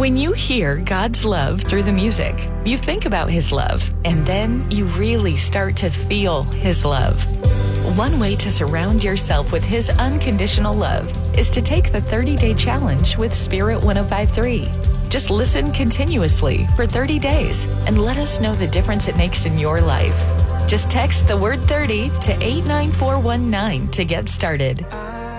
When you hear God's love through the music, you think about His love, and then you really start to feel His love. One way to surround yourself with His unconditional love is to take the 30-day challenge with Spirit 105.3. Just listen continuously for 30 days and let us know the difference it makes in your life. Just text the word 30 to 89419 to get started.